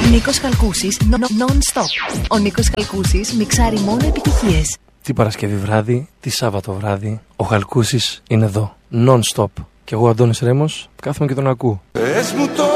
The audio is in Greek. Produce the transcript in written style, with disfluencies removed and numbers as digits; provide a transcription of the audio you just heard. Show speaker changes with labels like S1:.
S1: Νίκος Χαλκούσης, non-stop. Ο Νίκος Χαλκούσης μιξάρει μόνο επιτυχίες.
S2: Τι Παρασκευή βράδυ, τι Σάββατο βράδυ, ο Χαλκούσης είναι εδώ, non-stop. Και εγώ, Αντώνης Ρέμος, κάθομαι και τον ακούω.
S3: Πες μου